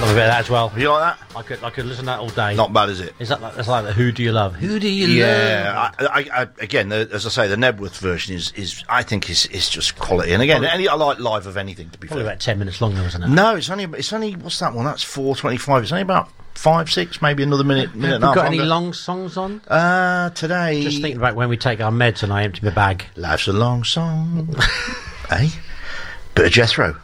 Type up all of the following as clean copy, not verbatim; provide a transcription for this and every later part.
Love a bit of that as well. You like that? I could listen to that all day. Not bad, is it? Is that like, that's like the Who Do You Love? Who do you love? Yeah, again, as I say, the Nebworth version is I think is just quality. And again, I like live of anything. To be Probably fair, about 10 minutes long, though, isn't it? no, it's only what's that one? That's 4:25. It's only about 5, 6, maybe another minute Have and a you half. got any longer. long songs on? Today, Just thinking about when we take our meds and I empty my bag. life's a long song. Eh? Bit of Jethro.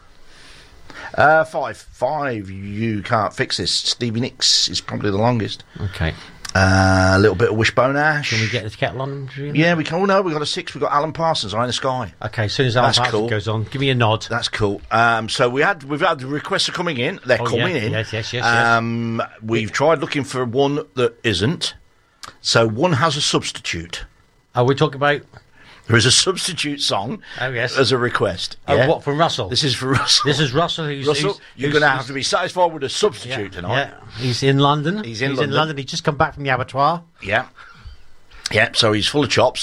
5. You can't fix this. Stevie Nicks is probably the longest. Okay. A little bit of Wishbone Ash. Can we get the kettle on? Yeah, we can. Oh no, we've got a 6. We've got Alan Parsons, Eye in the Sky. Okay, as soon as Alan That's Parsons cool. goes on, give me a nod. That's cool. So we've had the requests are coming in. They're coming in. Yes. We've tried looking for one that isn't. So one has a substitute. Oh, we're talking about... There is a substitute song. Oh, yes. As a request. Oh, Yeah? what, from Russell? This is for Russell. This is Russell who's... Russell, you're going to have to be satisfied with a substitute tonight. Yeah, he's in London. He's in London. He's just come back from the abattoir. Yeah. Yeah, so he's full of chops.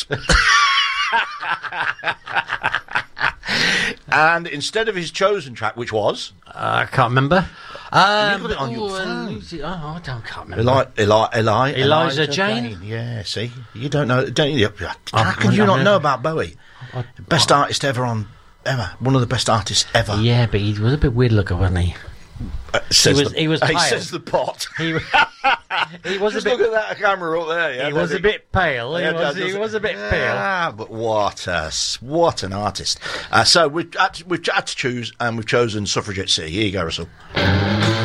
And instead of his chosen track, which was... I can't remember. You've got it on your phone. I can't remember. Elijah Jane? Yeah, see? You don't know... Don't you? How can you not know about Bowie? Best artist ever. One of the best artists ever. Yeah, but he was a bit weird looking, wasn't he? He was pale. says the pot. He was Just look at that camera up there. Yeah, he was a bit pale. He was a bit pale. Yeah, but what an artist. So we've had to choose, and we've chosen Suffragette City. Here you go, Russell.